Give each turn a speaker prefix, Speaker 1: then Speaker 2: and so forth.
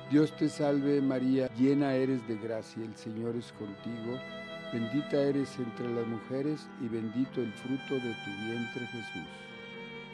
Speaker 1: Dios te salve María, llena eres de gracia, el Señor es contigo, bendita eres entre las mujeres y bendito el fruto de tu vientre Jesús.